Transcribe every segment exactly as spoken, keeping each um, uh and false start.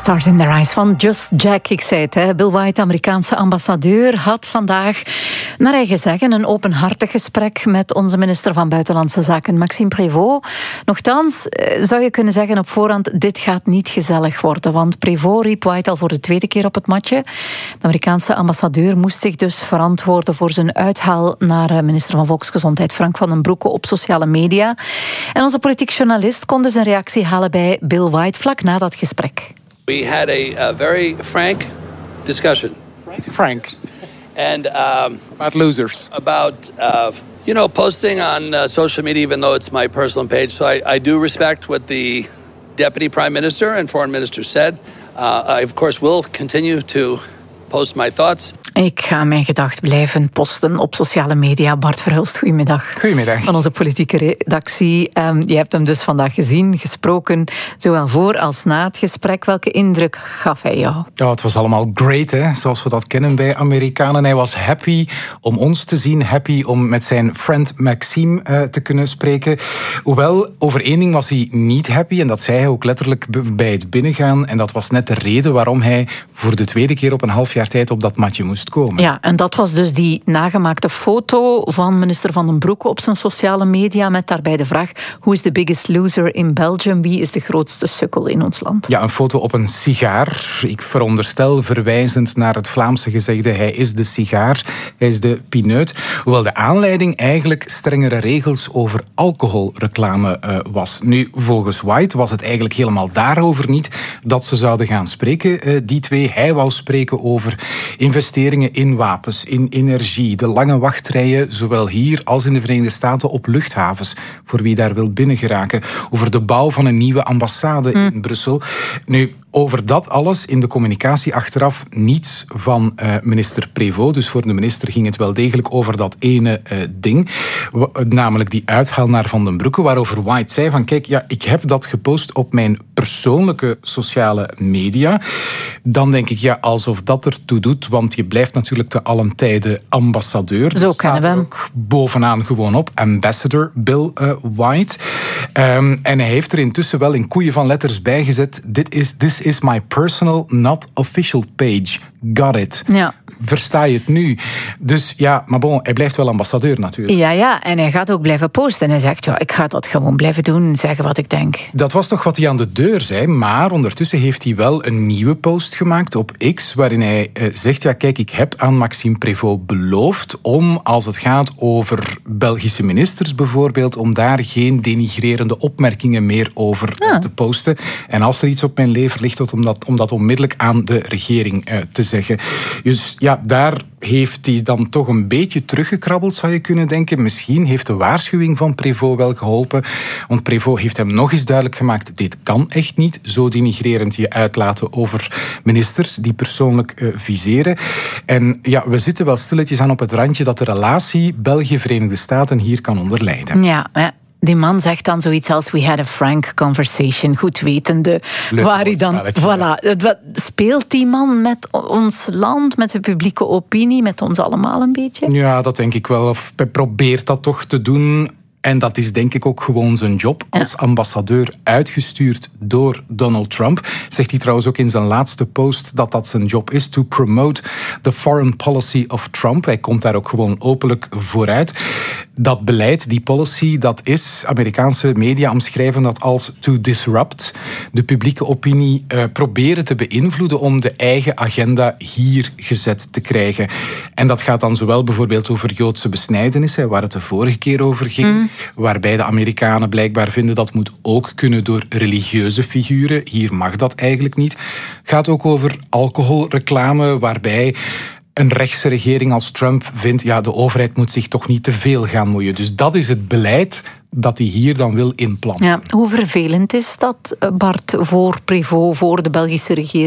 Stars in Their Eyes van Just Jack. Ik zei het, hè. Bill White, Amerikaanse ambassadeur, had vandaag naar eigen zeggen een openhartig gesprek met onze minister van Buitenlandse Zaken, Maxime Prévost. Nochtans zou je kunnen zeggen op voorhand, dit gaat niet gezellig worden, want Prévost riep White al voor de tweede keer op het matje. De Amerikaanse ambassadeur moest zich dus verantwoorden voor zijn uithaal naar minister van Volksgezondheid Frank van den Broeke op sociale media. En onze politiek journalist kon dus een reactie halen bij Bill White vlak na dat gesprek. We had a, a very frank discussion. Frank. And um, about losers. About uh, you know posting on uh, social media, even though it's my personal page. So I, I do respect what the Deputy Prime Minister and Foreign Minister said. Uh, I of course will continue to post my thoughts. Ik ga mijn gedacht blijven posten op sociale media. Bart Verhulst, goedemiddag. Goedemiddag. Van onze politieke redactie. Um, je hebt hem dus vandaag gezien, gesproken, zowel voor als na het gesprek. Welke indruk gaf hij jou? Ja, het was allemaal great, hè, zoals we dat kennen bij Amerikanen. Hij was happy om ons te zien, happy om met zijn friend Maxime uh, te kunnen spreken. Hoewel, over één ding was hij niet happy, en dat zei hij ook letterlijk bij het binnengaan. En dat was net de reden waarom hij voor de tweede keer op een half jaar tijd op dat matje moest komen. Ja, en dat was dus die nagemaakte foto van minister Van den Broeke op zijn sociale media met daarbij de vraag: who is the biggest loser in Belgium? Wie is de grootste sukkel in ons land? Ja, een foto op een sigaar. Ik veronderstel verwijzend naar het Vlaamse gezegde: hij is de sigaar, hij is de pineut. Hoewel de aanleiding eigenlijk strengere regels over alcoholreclame uh, was. Nu, volgens White was het eigenlijk helemaal daarover niet dat ze zouden gaan spreken, uh, die twee. Hij wou spreken over investeringen in wapens, in energie, de lange wachtrijen, zowel hier als in de Verenigde Staten op luchthavens, voor wie daar wil binnengeraken, over de bouw van een nieuwe ambassade mm. in Brussel. Nu, over dat alles in de communicatie achteraf niets van uh, minister Prévost. Dus voor de minister ging het wel degelijk over dat ene uh, ding, w- namelijk die uithaal naar Van den Broeke, waarover White zei van kijk, ja, ik heb dat gepost op mijn persoonlijke sociale media. Dan denk ik, ja, alsof dat ertoe doet, want je blijft natuurlijk te allen tijde ambassadeur. Zo kennen we hem. Ook bovenaan gewoon op, ambassador Bill uh, White. Um, en hij heeft er intussen wel in koeien van letters bijgezet, dit is, this is my personal, not official page. Got it. Ja. Versta je het nu? Dus ja, maar bon, hij blijft wel ambassadeur natuurlijk. Ja, ja, en hij gaat ook blijven posten. En hij zegt, ja, ik ga dat gewoon blijven doen, zeggen wat ik denk. Dat was toch wat hij aan de deur zei, maar ondertussen heeft hij wel een nieuwe post gemaakt op X, waarin hij uh, zegt, ja kijk, ik heb aan Maxime Prévost beloofd om, als het gaat over Belgische ministers bijvoorbeeld, om daar geen denigrerende opmerkingen meer over ja. te posten. En als er iets op mijn lever ligt, om dat, om dat onmiddellijk aan de regering uh, te zeggen. Dus ja, daar heeft hij dan toch een beetje teruggekrabbeld, zou je kunnen denken. Misschien heeft de waarschuwing van Prévost wel geholpen. Want Prévost heeft hem nog eens duidelijk gemaakt, dit kan echt niet, zo denigrerend je uitlaten over ministers die persoonlijk uh, viseren. En ja, we zitten wel stilletjes aan op het randje dat de relatie België-Verenigde Staten hier kan onder lijden. Ja, ja. Die man zegt dan zoiets als we had a frank conversation, goed wetende Leuk waar hij dan... Voilà, wat speelt die man met ons land, met de publieke opinie, met ons allemaal een beetje? Ja, dat denk ik wel. Of hij probeert dat toch te doen. En dat is denk ik ook gewoon zijn job als ja. ambassadeur, uitgestuurd door Donald Trump. Zegt hij trouwens ook in zijn laatste post dat dat zijn job is, to promote the foreign policy of Trump. Hij komt daar ook gewoon openlijk vooruit. Dat beleid, die policy, dat is, Amerikaanse media omschrijven dat als to disrupt. De publieke opinie uh, proberen te beïnvloeden om de eigen agenda hier gezet te krijgen. En dat gaat dan zowel bijvoorbeeld over Joodse besnijdenis, waar het de vorige keer over ging, mm. waarbij de Amerikanen blijkbaar vinden dat moet ook kunnen door religieuze figuren. Hier mag dat eigenlijk niet. Gaat ook over alcoholreclame, waarbij een rechtse regering als Trump vindt, ja, de overheid moet zich toch niet te veel gaan moeien. Dus dat is het beleid dat hij hier dan wil inplanten. Ja, hoe vervelend is dat, Bart, voor Prévost, voor de Belgische regering?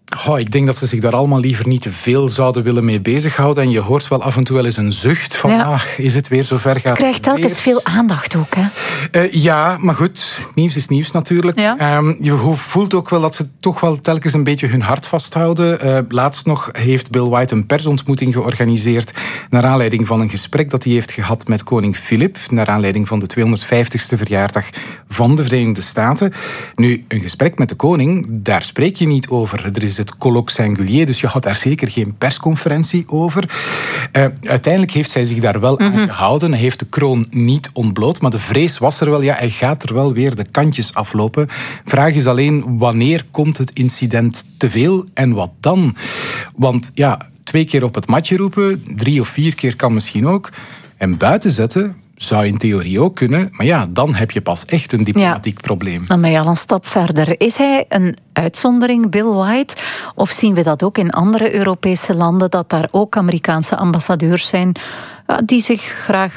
Oh, ik denk dat ze zich daar allemaal liever niet te veel zouden willen mee bezighouden. En je hoort wel af en toe wel eens een zucht van, ja. ah, is het weer zover? Gaat het krijgt telkens weer veel aandacht ook, hè? Uh, ja, maar goed, nieuws is nieuws natuurlijk. Ja. Um, je voelt ook wel dat ze toch wel telkens een beetje hun hart vasthouden. Uh, laatst nog heeft Bill White een persontmoeting georganiseerd naar aanleiding van een gesprek dat hij heeft gehad met koning Filip, naar aanleiding van de tweehonderdvijftigste verjaardag van de Verenigde Staten. Nu, een gesprek met de koning, daar spreek je niet over. Er is het colloque singulier, dus je had daar zeker geen persconferentie over. Uh, uiteindelijk heeft zij zich daar wel mm-hmm. aan gehouden. Hij heeft de kroon niet ontbloot, maar de vrees was er wel, ja, hij gaat er wel weer de kantjes aflopen. Vraag is alleen, wanneer komt het incident te veel en wat dan? Want ja, twee keer op het matje roepen, drie of vier keer kan misschien ook, en buiten zetten zou in theorie ook kunnen, maar ja, dan heb je pas echt een diplomatiek ja. probleem. Dan ben je al een stap verder. Is hij een uitzondering, Bill White? Of zien we dat ook in andere Europese landen, dat daar ook Amerikaanse ambassadeurs zijn die zich graag